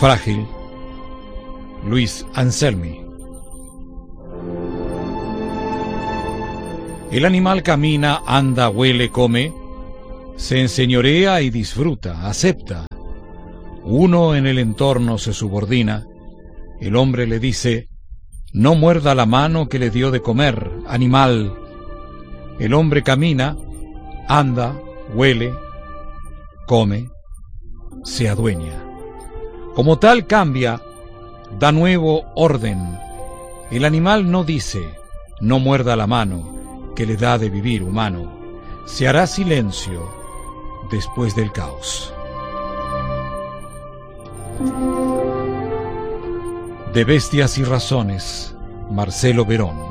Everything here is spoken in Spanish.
Frágil, Luis Anselmi. El animal camina, anda, huele, come, se enseñorea y disfruta, acepta. Uno en el entorno se subordina. El hombre le dice: no muerda la mano que le dio de comer, animal. El hombre camina, anda, huele, come, se adueña. Como tal cambia, da nuevo orden. El animal no dice: no muerda la mano que le da de vivir humano. Se hará silencio después del caos. De Bestias y Razones, Marcelo Verón.